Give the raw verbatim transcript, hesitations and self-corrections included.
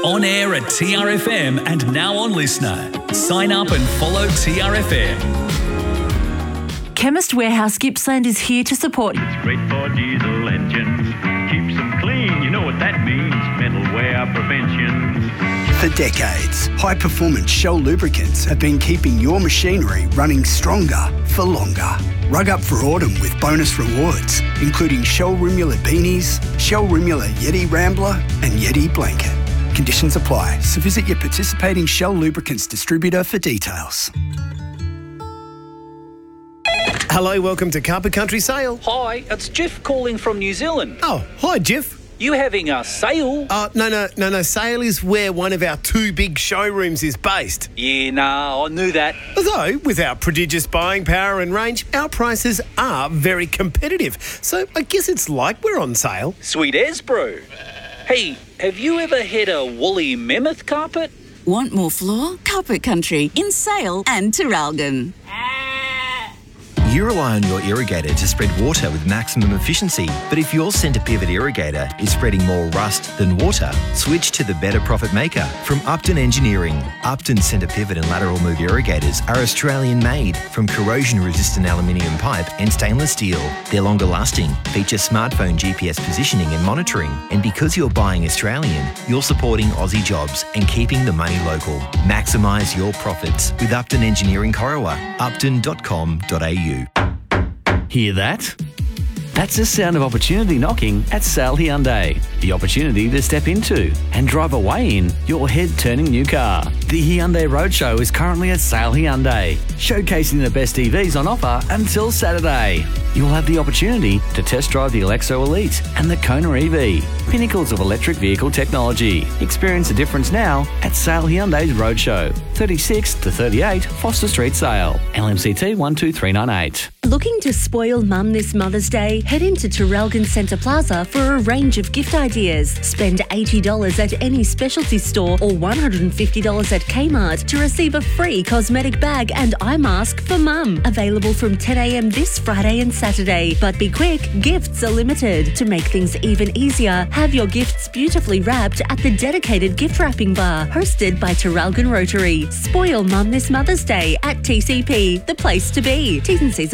On air at T R F M and now on Listener. Sign up and follow T R F M. Chemist Warehouse Gippsland is here to support. It's great for diesel engines. Keeps them clean. You know what that means. Metal wear prevention. For decades, high-performance Shell lubricants have been keeping your machinery running stronger for longer. Rug up for autumn with bonus rewards, including Shell Rimula Beanies, Shell Rimula Yeti Rambler and Yeti Blanket. Conditions apply, so visit your participating Shell lubricants distributor for details. Hello, welcome to Carpet Country Sale. Hi, it's Jeff calling from New Zealand. Oh, hi, Jeff. You having a sale? Uh, no, no, no, no. Sale is where one of our two big showrooms is based. Yeah, nah, I knew that. Although, with our prodigious buying power and range, our prices are very competitive. So I guess it's like we're on sale. Sweet as, bro. Hey, have you ever had a woolly mammoth carpet? Want more floor? Carpet Country in Sale and Terralgan. You rely on your irrigator to spread water with maximum efficiency, but if your centre pivot irrigator is spreading more rust than water, switch to the better profit maker from Upton Engineering. Upton centre pivot and lateral move irrigators are Australian made from corrosion resistant aluminium pipe and stainless steel. They're longer lasting, feature smartphone G P S positioning and monitoring, and because you're buying Australian, you're supporting Aussie jobs and keeping the money local. Maximise your profits with Upton Engineering Corowa, upton dot com dot a u. Hear that? That's the sound of opportunity knocking at Sale Hyundai. The opportunity to step into and drive away in your head-turning new car. The Hyundai Roadshow is currently at Sale Hyundai, showcasing the best E Vs on offer until Saturday. You'll have the opportunity to test drive the Alexo Elite and the Kona E V, pinnacles of electric vehicle technology. Experience the difference now at Sale Hyundai's Roadshow, thirty-six to thirty-eight Foster Street, Sale, L M C T one two three nine eight. Looking to spoil mum this Mother's Day? Head into Terralgan Centre Plaza for a range of gift ideas. Spend eighty dollars at any specialty store or one hundred fifty dollars at Kmart to receive a free cosmetic bag and eye mask for mum. Available from ten a m this Friday and Saturday. But be quick, gifts are limited. To make things even easier, have your gifts beautifully wrapped at the dedicated gift wrapping bar hosted by Terralgan Rotary. Spoil mum this Mother's Day at T C P, the place to be. T's and C's